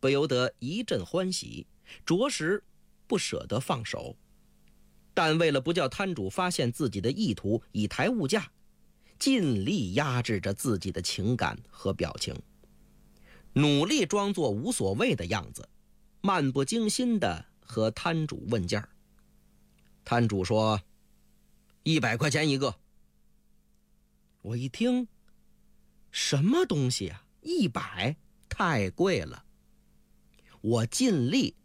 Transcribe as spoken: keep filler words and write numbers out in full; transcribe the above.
不由得一阵欢喜，着实不舍得放手。但为了不叫摊主发现自己的意图，以抬物价，尽力压制着自己的情感和表情，努力装作无所谓的样子，漫不经心地和摊主问价。摊主说：一百块钱一个。我一听，什么东西啊？一百，太贵了。我尽力